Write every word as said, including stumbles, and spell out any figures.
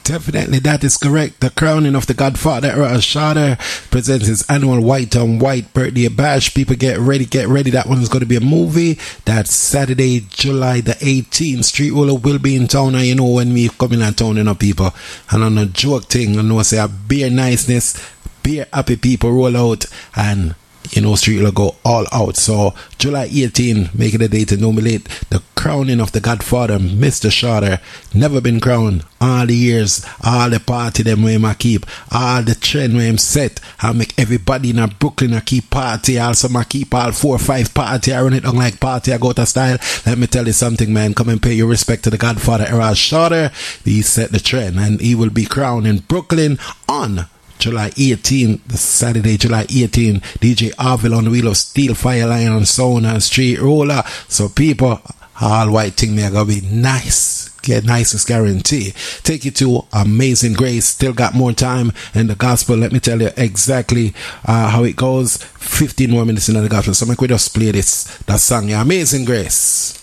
Definitely, that is correct. The crowning of the Godfather Earl Shatter presents his annual White on White birthday bash. People get ready, get ready. That one is going to be a movie. That's Saturday, July the eighteenth. Street Roller will be in town. And you know when we come in town, you know, people. And on a joke thing, you know, say a beer niceness, beer happy people roll out and you know, Street will go all out. So July eighteenth, making the date to nominate the crowning of the Godfather, Mister Shatter. Never been crowned. All the years, all the party them where him a keep, all the trend where him set, I make everybody in a Brooklyn a keep party. Also I keep all four or five party. I run it on like party. I go to style. Let me tell you something, man. Come and pay your respect to the Godfather Earl Shatter. He set the trend and he will be crowned in Brooklyn on July eighteenth, the Saturday, July eighteenth, D J Arville on the wheel of steel, Fire Lion on sound and Street Roller. So people, all white thing me are gonna be nice. Get nice guarantee. Take you to Amazing Grace. Still got more time in the gospel. Let me tell you exactly uh, how it goes. fifteen more minutes in the gospel. So make we just play this that song, yeah, Amazing Grace.